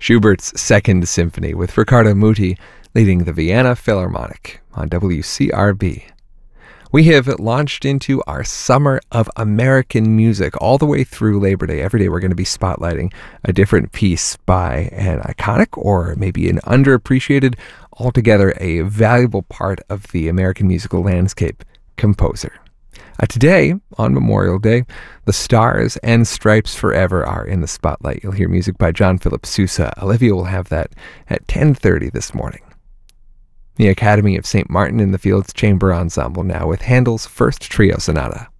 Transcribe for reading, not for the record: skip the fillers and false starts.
Schubert's Second Symphony with Riccardo Muti leading the Vienna Philharmonic on WCRB. We have launched into our Summer of American Music all the way through Labor Day. Every day we're going to be spotlighting a different piece by an iconic or maybe an underappreciated, altogether a valuable part of the American musical landscape composer. Today, on Memorial Day, the Stars and Stripes Forever are in the spotlight. You'll hear music by John Philip Sousa. Olivia will have that at 10:30 this morning. The Academy of St. Martin in the Fields Chamber Ensemble now with Handel's First Trio Sonata.